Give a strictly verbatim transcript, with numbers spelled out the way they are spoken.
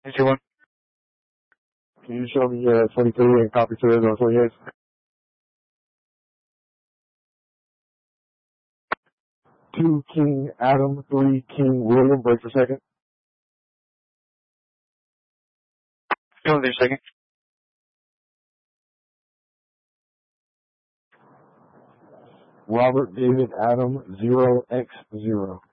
Issue one. Can you show me uh, twenty-three and copy to it on twenty-eight? Two King Adam, three King William, break for second. Still there, second. Robert David Adam, zero X zero.